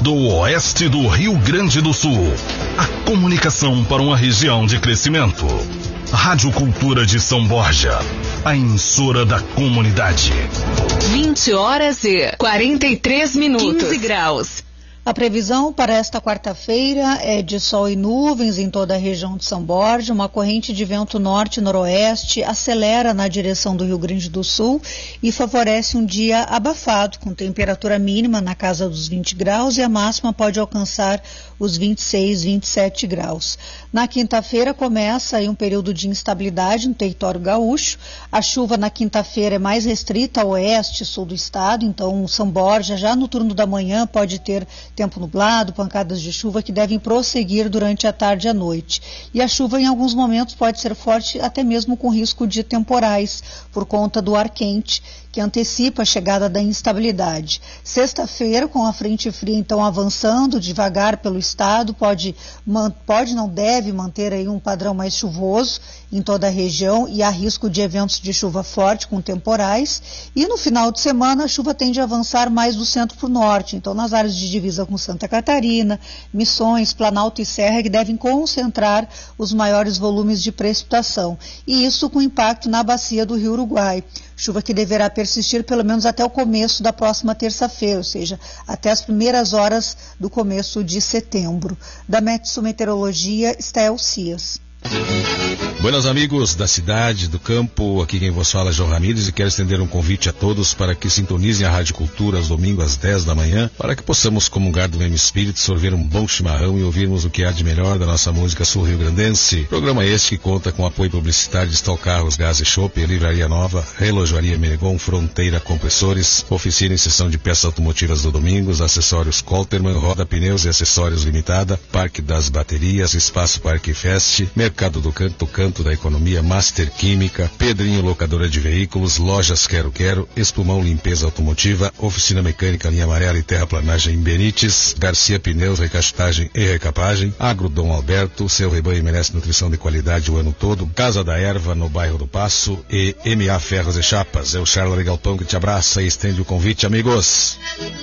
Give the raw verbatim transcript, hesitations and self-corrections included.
do oeste do Rio Grande do Sul. A comunicação para uma região de crescimento. Rádio Cultura de São Borja, a emissora da comunidade. vinte horas e quarenta e três minutos. quinze graus. A previsão para esta quarta-feira é de sol e nuvens em toda a região de São Borja. Uma corrente de vento norte-noroeste acelera na direção do Rio Grande do Sul e favorece um dia abafado, com temperatura mínima na casa dos vinte graus e a máxima pode alcançar os vinte e seis, vinte e sete graus. Na quinta-feira começa aí um período de instabilidade no território gaúcho. A chuva na quinta-feira é mais restrita ao oeste e sul do estado, então São Borja já no turno da manhã pode ter tempo nublado, pancadas de chuva que devem prosseguir durante a tarde e a noite. E a chuva em alguns momentos pode ser forte, até mesmo com risco de temporais, por conta do ar quente, que antecipa a chegada da instabilidade. Sexta-feira, com a frente fria então avançando devagar pelo estado, pode, pode não deve manter aí um padrão mais chuvoso em toda a região e há risco de eventos de chuva forte com temporais. E no final de semana a chuva tende a avançar mais do centro para o norte, então nas áreas de divisa com Santa Catarina, Missões, Planalto e Serra, que devem concentrar os maiores volumes de precipitação. E isso com impacto na bacia do Rio Uruguai. Chuva que deverá persistir pelo menos até o começo da próxima terça-feira, ou seja, até as primeiras horas do começo de setembro. Da Metsu Meteorologia, Stael Cias. Buenos amigos da cidade, do campo, aqui quem vos fala é João Ramírez e quero estender um convite a todos para que sintonizem a Rádio Cultura aos domingos às dez da manhã, para que possamos comungar do mesmo espírito, sorver um bom chimarrão e ouvirmos o que há de melhor da nossa música sul-rio-grandense. Programa este que conta com apoio publicitário de Stock Carros, Gás e Chopp, Livraria Nova, Relojoaria Menegon, Fronteira Compressores, Oficina e Seção de Peças Automotivas do Domingos, Acessórios Colterman, Roda Pneus e Acessórios Limitada, Parque das Baterias, Espaço Parque Fest, Mercado do Canto, Canto da Economia, Master Química, Pedrinho Locadora de Veículos, Lojas Quero Quero, Espumão Limpeza Automotiva, Oficina Mecânica Linha Amarela e Terraplanagem em Benites, Garcia Pneus, Recastagem e Recapagem, Agro Dom Alberto, seu rebanho merece nutrição de qualidade o ano todo, Casa da Erva no bairro do Passo e M A Ferros e Chapas. É o Charles Galpão que te abraça e estende o convite, amigos.